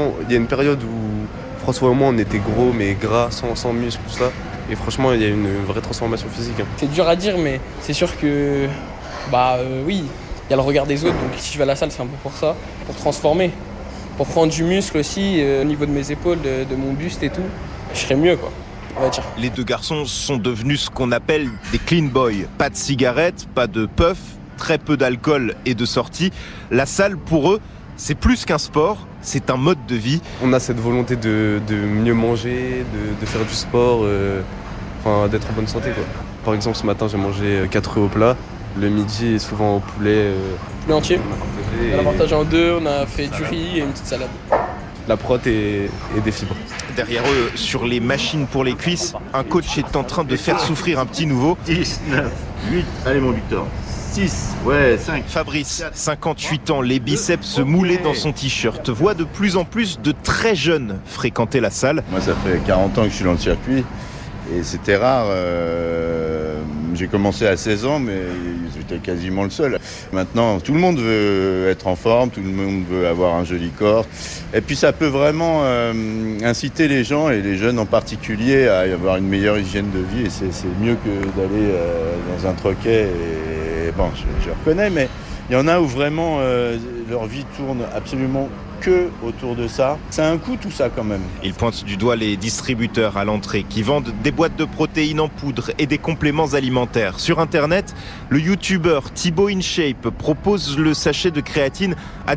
franchement, il y a une période où François et moi, on était gros, mais gras, sans muscles, tout ça. Et franchement, il y a une vraie transformation physique. C'est dur à dire, mais c'est sûr que, oui, il y a le regard des autres. Donc si je vais à la salle, c'est un peu pour ça, pour transformer, pour prendre du muscle aussi au niveau de mes épaules, de mon buste et tout. Je serais mieux, quoi. On va dire. Les deux garçons sont devenus ce qu'on appelle des clean boys. Pas de cigarettes, pas de puff, très peu d'alcool et de sorties. La salle, pour eux, c'est plus qu'un sport, c'est un mode de vie. On a cette volonté de mieux manger, de faire du sport, d'être en bonne santé, quoi. Par exemple, ce matin, j'ai mangé 4 œufs au plat. Le midi est souvent au poulet. Poulet entier. On a partagé en deux, on a fait du riz et une petite salade. La prot et des fibres. Derrière eux, sur les machines pour les cuisses, un coach est en train de faire souffrir un petit nouveau. 10, 9, 8, allez mon Victor. 6, ouais, 5. Fabrice, 58 ans, les biceps moulés dans son t-shirt, voit de plus en plus de très jeunes fréquenter la salle. Moi, ça fait 40 ans que je suis dans le circuit et c'était rare. J'ai commencé à 16 ans, mais j'étais quasiment le seul. Maintenant, tout le monde veut être en forme, tout le monde veut avoir un joli corps. Et puis, ça peut vraiment inciter les gens, et les jeunes en particulier, à avoir une meilleure hygiène de vie. Et c'est mieux que d'aller dans un troquet. Et bon, je reconnais, mais il y en a où vraiment leur vie tourne absolument que autour de ça. C'est un coût tout ça quand même. Il pointe du doigt les distributeurs à l'entrée qui vendent des boîtes de protéines en poudre et des compléments alimentaires. Sur internet, le youtubeur Thibaut InShape propose le sachet de créatine à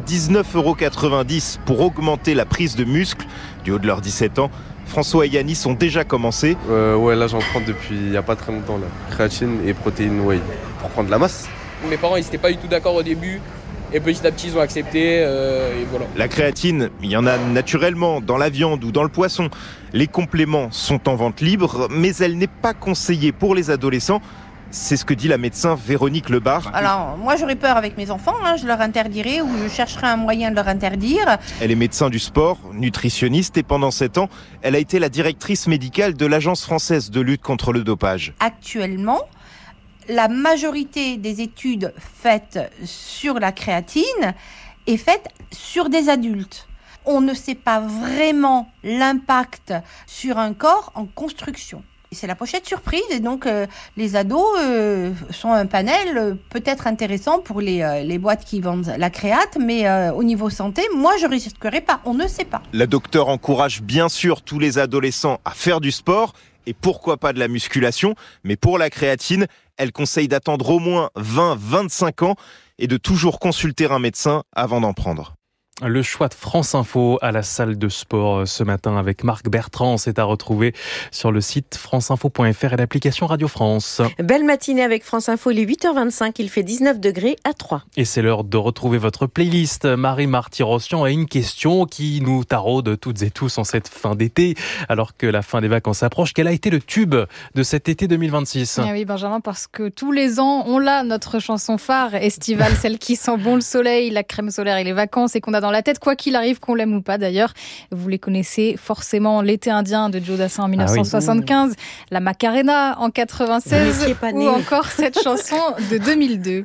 19,90 € pour augmenter la prise de muscle. Du haut de leurs 17 ans, François et Yanis ont déjà commencé. Ouais, là j'en prends depuis il n'y a pas très longtemps. Là. Créatine et protéines whey pour prendre de la masse. Mes parents ils n'étaient pas du tout d'accord au début. Et petit à petit, ils ont accepté, et voilà. La créatine, il y en a naturellement dans la viande ou dans le poisson. Les compléments sont en vente libre, mais elle n'est pas conseillée pour les adolescents. C'est ce que dit la médecin Véronique Lebar. Alors, moi, j'aurais peur avec mes enfants. Je leur interdirais ou je chercherais un moyen de leur interdire. Elle est médecin du sport, nutritionniste, et pendant 7 ans, elle a été la directrice médicale de l'Agence française de lutte contre le dopage. Actuellement, la majorité des études faites sur la créatine est faite sur des adultes. On ne sait pas vraiment l'impact sur un corps en construction. C'est la pochette surprise et donc les ados sont un panel peut-être intéressant pour les boîtes qui vendent la créate, mais au niveau santé, moi je risquerais pas, on ne sait pas. La docteure encourage bien sûr tous les adolescents à faire du sport et pourquoi pas de la musculation, mais pour la créatine, elle conseille d'attendre au moins 20-25 ans et de toujours consulter un médecin avant d'en prendre. Le choix de France Info à la salle de sport ce matin avec Marc Bertrand, c'est à retrouver sur le site franceinfo.fr et l'application Radio France. Belle matinée avec France Info, il est 8h25, il fait 19 degrés à 3. Et c'est l'heure de retrouver votre playlist. Marie Marty-Rossian a une question qui nous taraude toutes et tous en cette fin d'été, alors que la fin des vacances approche. Quel a été le tube de cet été 2026 ? Oui, Benjamin, parce que tous les ans, on l'a, notre chanson phare estivale, celle qui sent bon le soleil, la crème solaire et les vacances et qu'on a dans la tête, quoi qu'il arrive, qu'on l'aime ou pas d'ailleurs. Vous les connaissez forcément, L'été indien de Joe Dassin en 1975, La Macarena en 96 ou encore cette chanson de 2002.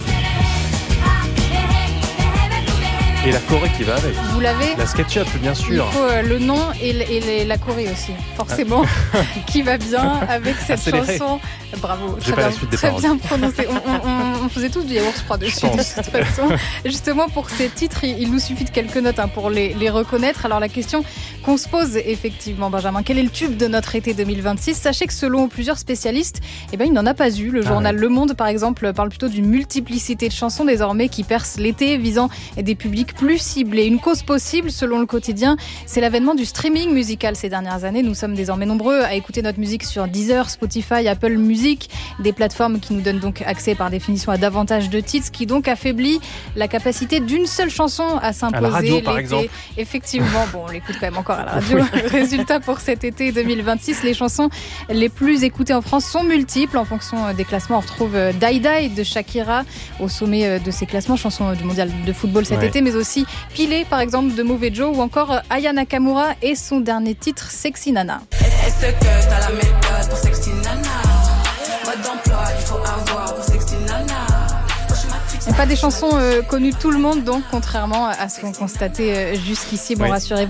Et la Corée qui va avec. Vous l'avez ? La SketchUp, bien sûr. Il faut le nom et la Corée aussi, forcément, qui va bien avec cette chanson. Bravo, très bien prononcé. On faisait tous du yaourt froid dessus, de toute façon. Justement, pour ces titres, il nous suffit de quelques notes pour les reconnaître. Alors la question qu'on se pose effectivement, Benjamin, quel est le tube de notre été 2026 ? Sachez que selon plusieurs spécialistes, il n'en a pas eu. Le journal Le Monde, par exemple, parle plutôt d'une multiplicité de chansons désormais qui percent l'été, visant des publics plus ciblés. Une cause possible, selon le quotidien, c'est l'avènement du streaming musical ces dernières années. Nous sommes désormais nombreux à écouter notre musique sur Deezer, Spotify, Apple Music, des plateformes qui nous donnent donc accès par définition à davantage de titres, ce qui donc affaiblit la capacité d'une seule chanson à s'imposer. À la radio, par exemple. Effectivement, on l'écoute quand même encore à la radio. Résultat, pour cet été 2026, les chansons les plus écoutées en France sont multiples. En fonction des classements, on retrouve Die Die de Shakira au sommet de ces classements, chanson du mondial de football cet été, mais aussi Pilé, par exemple, de Mauvais Joe, ou encore Aya Nakamura et son dernier titre, Sexy Nana. Est-ce que t'as la méthode pour Sexy Nana ? Mode d'emploi, il faut avoir pour Sexy Nana. Pas des chansons connues de tout le monde, donc, contrairement à ce qu'on constatait jusqu'ici. Bon, rassurez-vous.